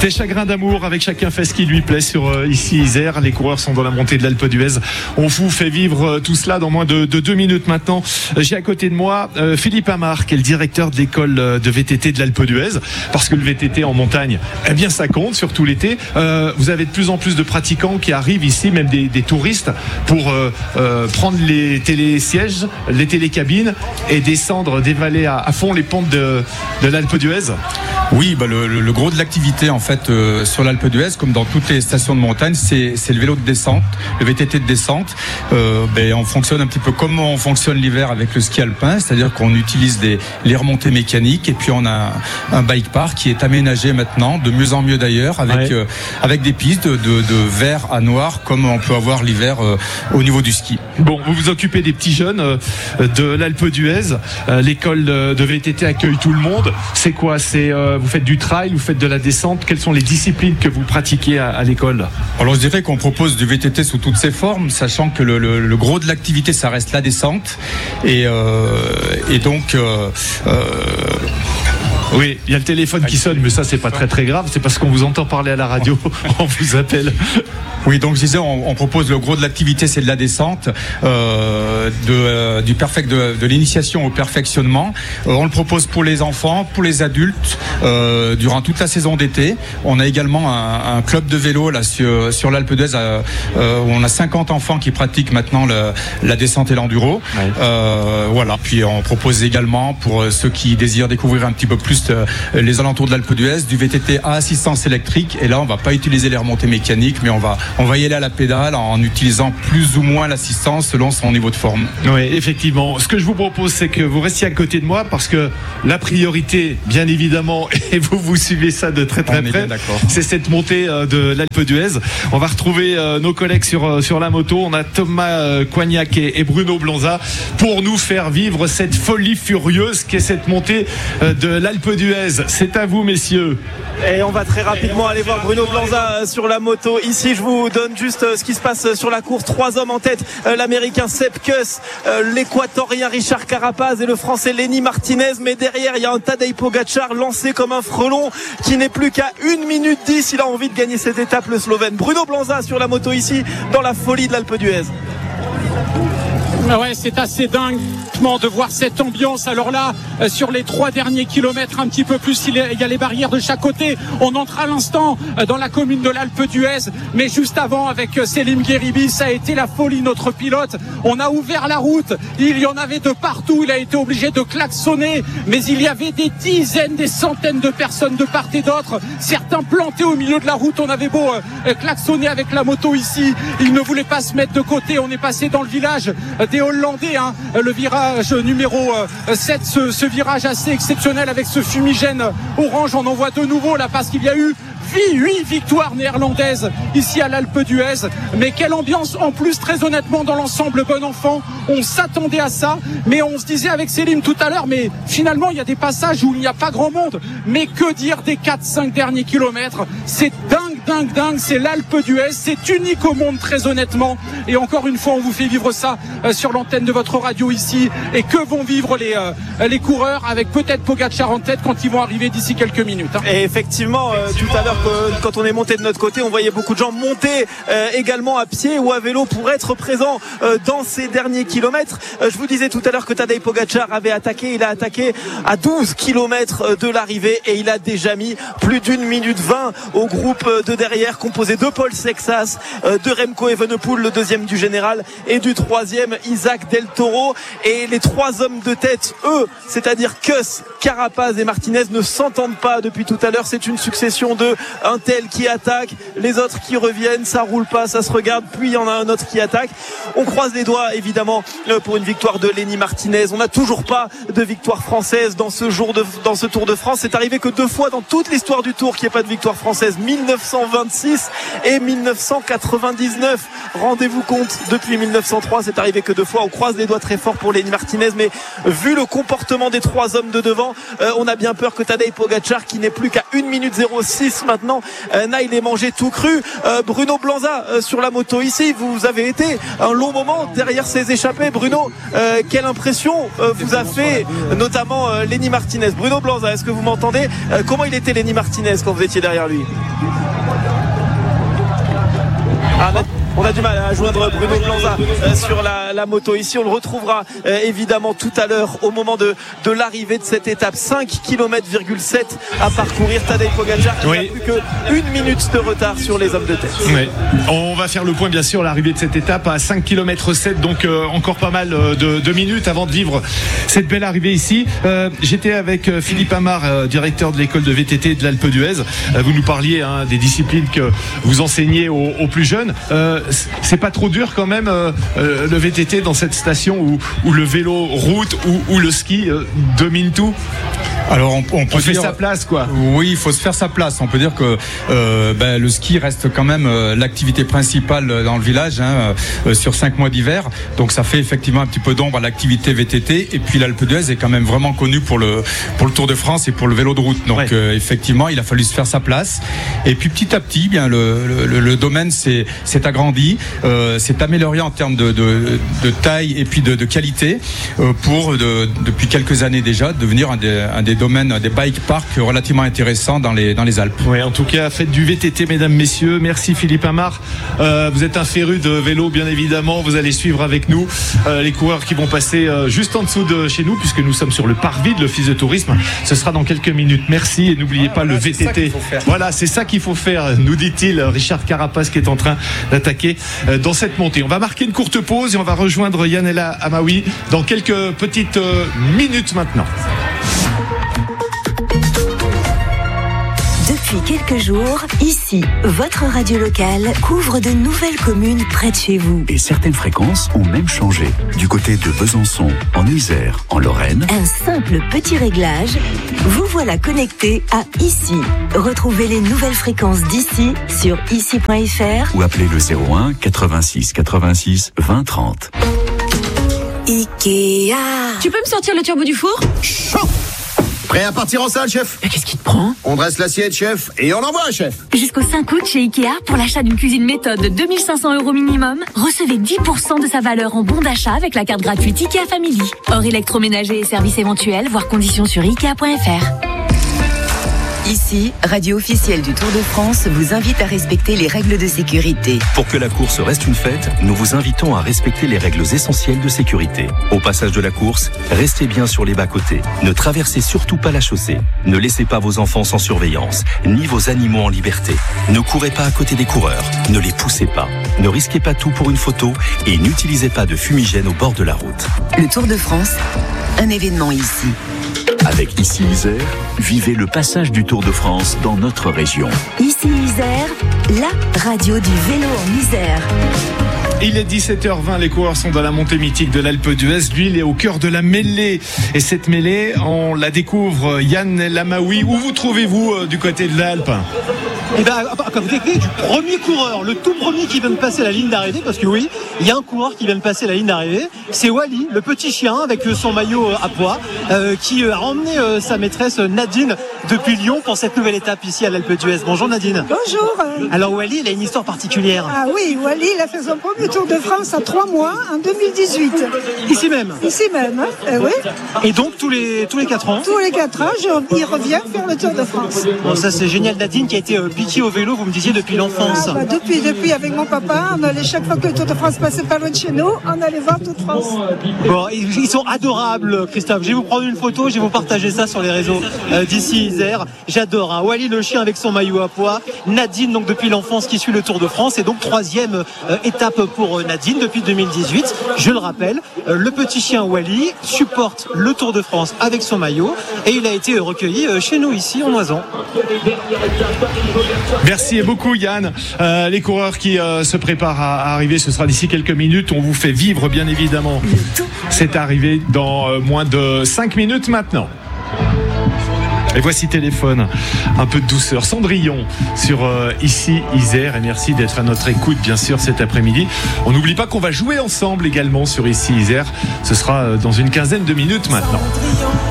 C'était Chagrin d'amour avec Chacun fait ce qui lui plaît sur ici Isère. Les coureurs sont dans la montée de l'Alpe d'Huez. On vous fait vivre tout cela dans moins de 2 minutes maintenant. J'ai à côté de moi Philippe Amar, qui est le directeur de l'école de VTT de l'Alpe d'Huez, parce que le VTT en montagne, eh bien ça compte, surtout l'été. Vous avez de plus en plus de pratiquants qui arrivent ici, même des touristes, pour prendre les télésièges, les télécabines et descendre, dévaler à fond les pentes de l'Alpe d'Huez. Oui, le gros de l'activité en fait sur l'Alpe d'Huez, comme dans toutes les stations de montagne, c'est le vélo de descente, le VTT de descente. On fonctionne un petit peu comme on fonctionne l'hiver avec le ski alpin, c'est-à-dire qu'on utilise les remontées mécaniques et puis on a un bike park qui est aménagé maintenant, de mieux en mieux d'ailleurs, avec des pistes de vert à noir comme on peut avoir l'hiver au niveau du ski. Bon, vous vous occupez des petits jeunes de l'Alpe d'Huez. L'école de VTT accueille tout le monde. C'est quoi ? Vous faites du trail, vous faites de la descente. Quelles sont les disciplines que vous pratiquez à l'école ? Alors je dirais qu'on propose du VTT sous toutes ses formes, sachant que le gros de l'activité ça reste la descente et donc oui, il y a le téléphone qui sonne, mais ça c'est pas très grave, c'est parce qu'on vous entend parler à la radio, on vous appelle. Oui, donc je disais, on propose le gros de l'activité, c'est de la descente, de l'initiation au perfectionnement. On le propose pour les enfants, pour les adultes, durant toute la saison d'été. On a également un club de vélo là sur l'Alpe d'Huez, où on a 50 enfants qui pratiquent maintenant la descente et l'enduro. Ouais. Voilà. Puis on propose également pour ceux qui désirent découvrir un petit peu plus les alentours de l'Alpe d'Huez, du VTT à assistance électrique. Et là, on va pas utiliser les remontées mécaniques, mais on va y aller à la pédale en utilisant plus ou moins l'assistance selon son niveau de forme. Oui, effectivement. Ce que je vous propose, c'est que vous restiez à côté de moi parce que la priorité, bien évidemment, et vous suivez ça de très près, c'est cette montée de l'Alpe d'Huez. On va retrouver nos collègues sur la moto. On a Thomas Coignac et Bruno Blonza pour nous faire vivre cette folie furieuse qu'est cette montée de l'Alpe d'Huez. C'est à vous, messieurs. Et on va très rapidement aller voir Bruno Blanza sur la moto. Ici, je vous donne juste ce qui se passe sur la course. 3 hommes en tête. L'Américain Sepp Kuss, l'Équatorien Richard Carapaz et le Français Lenny Martinez. Mais derrière, il y a un Tadej Pogačar lancé comme un frelon qui n'est plus qu'à 1 minute 10. Il a envie de gagner cette étape, le Slovène. Bruno Blanza sur la moto ici, dans la folie de l'Alpe d'Huez. Ouais, c'est assez dingue de voir cette ambiance. Alors là, sur les 3 derniers kilomètres, un petit peu plus, il y a les barrières de chaque côté. On entre à l'instant dans la commune de l'Alpe d'Huez, mais juste avant, avec Selim Gueribi, ça a été la folie, notre pilote. On a ouvert la route, il y en avait de partout, il a été obligé de klaxonner, mais il y avait des dizaines, des centaines de personnes de part et d'autre, certains plantés au milieu de la route. On avait beau klaxonner avec la moto ici, ils ne voulaient pas se mettre de côté. On est passé dans le village des Hollandais, le virage numéro 7, ce virage assez exceptionnel avec ce fumigène orange. On en voit de nouveau là parce qu'il y a eu 8 victoires néerlandaises ici à l'Alpe d'Huez. Mais quelle ambiance en plus, très honnêtement, dans l'ensemble, bon enfant. On s'attendait à ça, mais on se disait avec Selim tout à l'heure, mais finalement il y a des passages où il n'y a pas grand monde. Mais que dire des 4-5 derniers kilomètres? C'est dingue, c'est l'Alpe d'Huez, c'est unique au monde, très honnêtement. Et encore une fois, on vous fait vivre ça sur l'antenne de votre radio ici. Et que vont vivre les coureurs, avec peut-être Pogačar en tête quand ils vont arriver d'ici quelques minutes. Et effectivement, tout à l'heure, quand on est monté de notre côté, on voyait beaucoup de gens monter également à pied ou à vélo pour être présents dans ces derniers kilomètres. Je vous disais tout à l'heure que Tadej Pogačar avait attaqué. Il a attaqué à 12 kilomètres de l'arrivée et il a déjà mis plus d'1 minute 20 au groupe de derrière, composé de Paul Sexas, de Remco Evenepoel, le deuxième du général, et du troisième, Isaac Del Toro. Et les 3 hommes de tête, eux, c'est-à-dire Kuss, Carapaz et Martinez, ne s'entendent pas depuis tout à l'heure. C'est une succession de un tel qui attaque, les autres qui reviennent, ça roule pas, ça se regarde, puis il y en a un autre qui attaque. On croise les doigts évidemment pour une victoire de Lenny Martinez. On n'a toujours pas de victoire française dans ce Tour de France. C'est arrivé que 2 fois dans toute l'histoire du Tour qu'il n'y ait pas de victoire française. 1900 1926 et 1999. Rendez-vous compte, depuis 1903, c'est arrivé que 2 fois. On croise les doigts très fort pour Lenny Martinez, mais vu le comportement des 3 hommes de devant, on a bien peur que Tadej Pogačar, qui n'est plus qu'à 1 minute 06 maintenant, n'aille les manger tout cru. Bruno Blanza sur la moto ici, vous avez été un long moment derrière ces échappés. Bruno, quelle impression vous a fait notamment Lenny Martinez? Bruno Blanza, est-ce que vous m'entendez? Comment il était Lenny Martinez quand vous étiez derrière lui? On a du mal à joindre Bruno Blanza sur la moto ici. On le retrouvera évidemment tout à l'heure au moment de l'arrivée de cette étape. 5 km,7 à parcourir. Tadej Pogačar qui n'a plus que 1 minute de retard sur les hommes de tête. Oui. On va faire le point bien sûr à l'arrivée de cette étape à 5 km 7, donc encore pas mal de minutes avant de vivre cette belle arrivée ici. J'étais avec Philippe Amar, directeur de l'école de VTT de l'Alpe d'Huez. Vous nous parliez des disciplines que vous enseignez aux plus jeunes. C'est pas trop dur quand même le VTT dans cette station où le vélo route où le ski domine tout? Alors on peut faire sa place, quoi. Oui, il faut se faire sa place. On peut dire que le ski reste quand même l'activité principale dans le village sur 5 mois d'hiver. Donc ça fait effectivement un petit peu d'ombre à l'activité VTT. Et puis l'Alpe d'Huez est quand même vraiment connue pour le Tour de France et pour le vélo de route. Donc effectivement, il a fallu se faire sa place. Et puis petit à petit, bien le domaine s'est agrandi, s'est amélioré en termes de taille et puis de qualité pour depuis quelques années déjà devenir un des domaines, des bike parks relativement intéressants dans les Alpes. Oui, en tout cas, faites du VTT, mesdames, messieurs. Merci Philippe Amar. Vous êtes un féru de vélo, bien évidemment. Vous allez suivre avec nous les coureurs qui vont passer juste en dessous de chez nous, puisque nous sommes sur le parvis de l'Office de tourisme. Ce sera dans quelques minutes. Merci et n'oubliez pas le VTT. Voilà, c'est ça qu'il faut faire, nous dit-il Richard Carapace, qui est en train d'attaquer dans cette montée. On va marquer une courte pause et on va rejoindre Yanela Amaoui dans quelques petites minutes maintenant. Depuis quelques jours, ici, votre radio locale couvre de nouvelles communes près de chez vous. Et certaines fréquences ont même changé. Du côté de Besançon, en Isère, en Lorraine. Un simple petit réglage, vous voilà connecté à ici. Retrouvez les nouvelles fréquences d'ici sur ici.fr ou appelez le 01 86 86 20 30. Ikea. Tu peux me sortir le turbo du four? Chaud! Prêt à partir en salle, chef? Mais qu'est-ce qui te prend? On dresse l'assiette, chef, et on envoie, chef. Jusqu'au 5 août chez Ikea, pour l'achat d'une cuisine méthode de 2 500 € minimum, recevez 10% de sa valeur en bon d'achat avec la carte gratuite Ikea Family. Hors électroménager et services éventuels, voir conditions sur Ikea.fr. Ici, radio officielle du Tour de France vous invite à respecter les règles de sécurité. Pour que la course reste une fête, nous vous invitons à respecter les règles essentielles de sécurité. Au passage de la course, restez bien sur les bas-côtés. Ne traversez surtout pas la chaussée. Ne laissez pas vos enfants sans surveillance, ni vos animaux en liberté. Ne courez pas à côté des coureurs. Ne les poussez pas. Ne risquez pas tout pour une photo et n'utilisez pas de fumigène au bord de la route. Le Tour de France, un événement ici. Avec Ici Isère, vivez le passage du Tour de France dans notre région. Ici Isère, la radio du vélo en Isère. Il est 17h20, les coureurs sont dans la montée mythique de l'Alpe d'Huez. Lui, il est au cœur de la mêlée. Et cette mêlée, on la découvre. Yann Lamaoui, où vous trouvez-vous du côté de l'Alpe? Et bien, à côté du premier coureur, le tout premier qui vient de passer la ligne d'arrivée, parce que oui, il y a un coureur qui vient de passer la ligne d'arrivée, c'est Wally, le petit chien avec son maillot à pois, qui a emmené sa maîtresse Nadine depuis Lyon pour cette nouvelle étape ici à l'Alpe d'Huez. Bonjour Nadine. Bonjour. Alors Wally, il a une histoire particulière. Ah oui, Wally, il a fait son premier Tour de France à 3 mois en 2018. Ici même. Ici même, hein. Oui. Et donc tous les 4 ans. Tous les 4 ans, il revient faire le Tour de France. Bon, ça c'est génial. Nadine qui a été piquée au vélo, vous me disiez depuis l'enfance. Ah, bah, depuis avec mon papa, on allait chaque fois que le Tour de France passait pas loin de chez nous, on allait voir toute France. Bon, ils sont adorables, Christophe. Je vais vous prendre une photo, je vais vous partager ça sur les réseaux d'ici Isère. J'adore. Hein. Wally le chien avec son maillot à pois. Nadine donc depuis l'enfance qui suit le Tour de France et donc 3e étape pour Nadine depuis 2018. Je le rappelle, le petit chien Wally supporte le Tour de France avec son maillot et il a été recueilli chez nous ici en Oison. Merci beaucoup Yann. Les coureurs qui se préparent à arriver, ce sera d'ici quelques minutes. On vous fait vivre bien évidemment cette arrivée dans moins de 5 minutes maintenant. Et voici Téléphone, un peu de douceur. Cendrillon sur Ici Isère, et merci d'être à notre écoute bien sûr cet après-midi. On n'oublie pas qu'on va jouer ensemble également sur Ici Isère. Ce sera dans une quinzaine de minutes maintenant.